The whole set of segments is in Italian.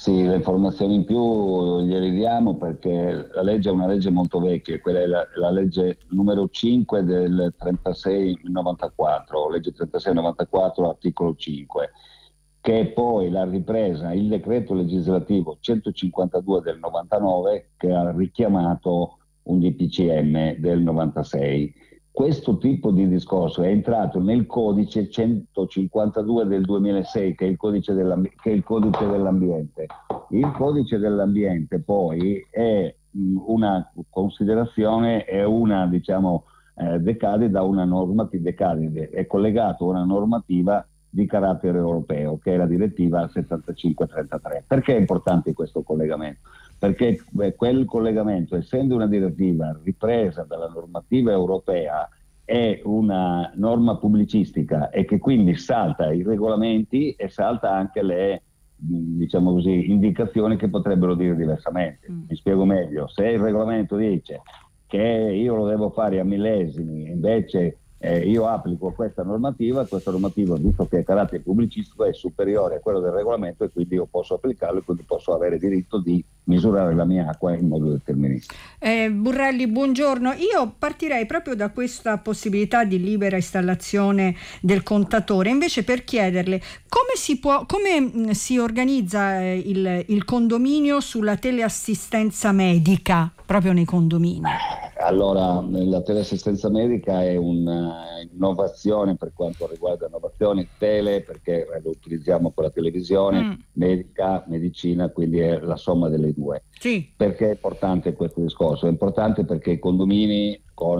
Sì, le informazioni in più gliele diamo perché la legge è una legge molto vecchia, quella è la legge numero 5 del 3694, legge 3694, articolo 5, che è poi l'ha ripresa il decreto legislativo 152 del 99 che ha richiamato un DPCM del 96. Questo tipo di discorso è entrato nel codice 152 del 2006, che è il codice dell'ambiente. Il codice dell'ambiente poi è una considerazione, è una, decade da una normativa, è collegato a una normativa di carattere europeo, che è la direttiva 7533. Perché è importante questo collegamento? Perché quel collegamento, essendo una direttiva ripresa dalla normativa europea, è una norma pubblicistica e che quindi salta i regolamenti e salta anche le indicazioni che potrebbero dire diversamente. Mi spiego meglio: se il regolamento dice che io lo devo fare a millesimi, invece io applico questa normativa, visto che è carattere pubblicistico, è superiore a quello del regolamento e quindi io posso applicarlo e quindi posso avere diritto di misurare la mia acqua in modo deterministico. Burrelli, buongiorno. Io partirei proprio da questa possibilità di libera installazione del contatore, invece, per chiederle come si organizza il condominio sulla teleassistenza medica proprio nei condomini. Allora, la teleassistenza medica è un'innovazione per quanto riguarda innovazione tele, perché lo utilizziamo con la televisione, medica, medicina, quindi è la somma delle due. Sì. Perché è importante questo discorso? È importante perché i condomini con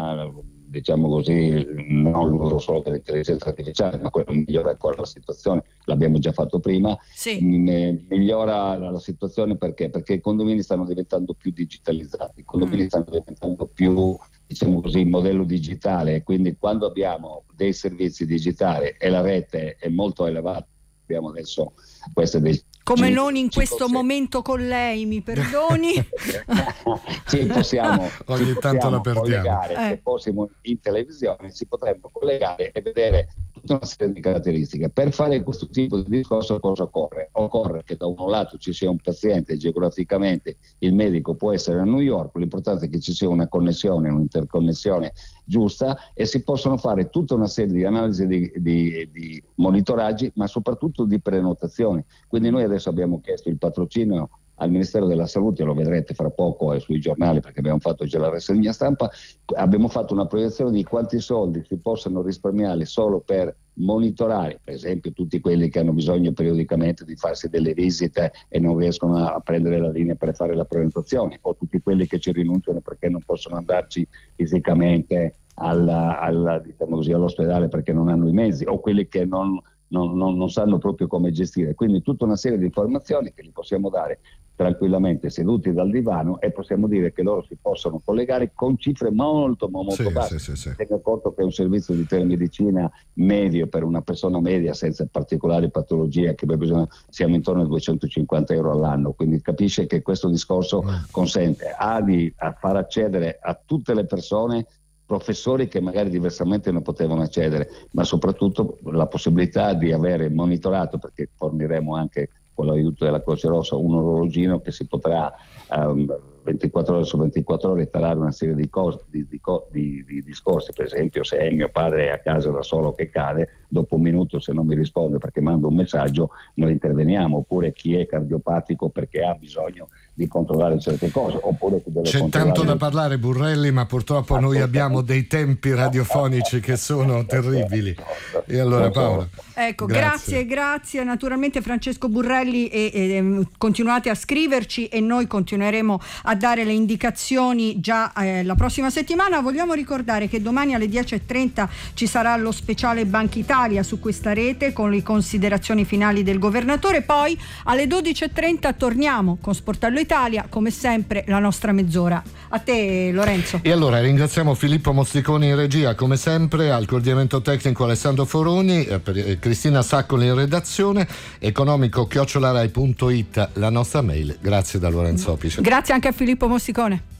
non l'uso solo dell'intelligenza artificiale, ma quello migliora ancora la situazione, l'abbiamo già fatto prima. Sì. Migliora la situazione perché i condomini stanno diventando più digitalizzati, i condomini stanno diventando più, modello digitale, quindi quando abbiamo dei servizi digitali e la rete è molto elevata, abbiamo adesso queste come non in questo momento con lei, mi perdoni. Sì, possiamo tanto la perdiamo. Collegare, se fossimo in televisione si potrebbe collegare e vedere tutta una serie di caratteristiche. Per fare questo tipo di discorso cosa occorre? Occorre che da un lato ci sia un paziente, geograficamente il medico può essere a New York, l'importante è che ci sia una connessione, un'interconnessione giusta e si possono fare tutta una serie di analisi di monitoraggi, ma soprattutto di prenotazioni. Quindi noi adesso abbiamo chiesto il patrocinio al Ministero della Salute, lo vedrete fra poco sui giornali perché abbiamo fatto già la rassegna stampa, abbiamo fatto una proiezione di quanti soldi si possano risparmiare solo per monitorare, per esempio, tutti quelli che hanno bisogno periodicamente di farsi delle visite e non riescono a prendere la linea per fare la prenotazione, o tutti quelli che ci rinunciano perché non possono andarci fisicamente all'ospedale perché non hanno i mezzi, o quelli che non sanno proprio come gestire. Quindi tutta una serie di informazioni che gli possiamo dare tranquillamente seduti dal divano e possiamo dire che loro si possono collegare con cifre molto basse. Sì. Tenga conto che è un servizio di telemedicina medio per una persona media senza particolari patologie, che siamo intorno ai 250 euro all'anno, quindi capisce che questo discorso consente a far accedere a tutte le persone, professori che magari diversamente non potevano accedere, ma soprattutto la possibilità di avere monitorato, perché forniremo anche con l'aiuto della Croce Rossa un orologino che si potrà 24 ore su 24 ore tarare una serie di discorsi. Per esempio, se è mio padre a casa da solo che cade, dopo un minuto se non mi risponde perché manda un messaggio, noi interveniamo. Oppure chi è cardiopatico perché ha bisogno di controllare certe cose, oppure chi deve c'è tanto da parlare, Burrelli, ma purtroppo noi abbiamo dei tempi radiofonici che sono terribili. E allora Paola, ecco, grazie naturalmente Francesco Burrelli, e continuate a scriverci e noi continueremo a dare le indicazioni già la prossima settimana. Vogliamo ricordare che domani alle 10:30 ci sarà lo speciale Banca Italia su questa rete con le considerazioni finali del governatore, poi alle 12:30 torniamo con Sportello Italia, come sempre la nostra mezz'ora. A te Lorenzo. E allora ringraziamo Filippo Mozziconi in regia, come sempre, al coordinamento tecnico Alessandro Foroni, Cristina Saccoli in redazione, economico@rai.it la nostra mail. Grazie da Lorenzo Opice. Grazie anche a Filippo Mozzicone.